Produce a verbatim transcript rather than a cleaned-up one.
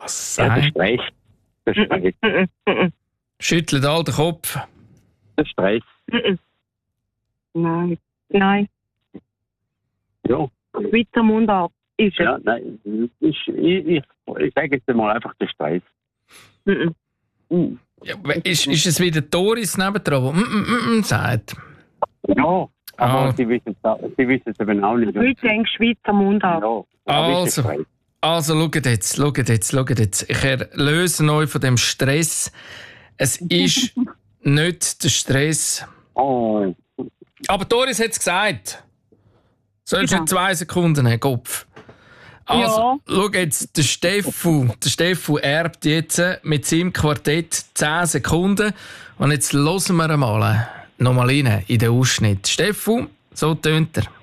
Was Ja, der sagt? Stress. Der Stress. Mm, mm, mm, Schüttelt all den Kopf. Der Stress. mm, mm. Nein. Nein. Ja. Schweizer Mundart ist es. Ja, nein. Ich, ich, ich, ich sage jetzt mal einfach der Stress. Mm, mm. Hm. Ja, ist, ist es wieder Doris nebendran, die mm, mm, mm, sagt? Ja, aber Ah. sie wissen es sie wissen es eben auch nicht. Ich denke Schweizer Mundart. Ja, aber ist der Also, Stress. also schaut jetzt, schaut jetzt, schaut jetzt. Ich erlöse euch von dem Stress. Es ist nicht der Stress. Oh, Aber Doris hat es gesagt. Sollst du Ja. nicht zwei Sekunden haben, Kopf. Also, Ja. schau jetzt, der Steffu, der Steffu erbt jetzt mit seinem Quartett zehn Sekunden. Und jetzt hören wir mal nochmal rein in den Ausschnitt. Steffu, so tönt er.